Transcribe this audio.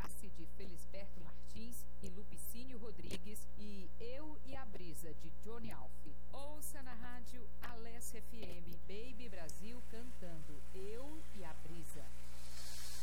Passe, de Felisberto Martins e Lupicínio Rodrigues, e Eu e a Brisa, de Johnny Alf. Ouça na rádio Alessia FM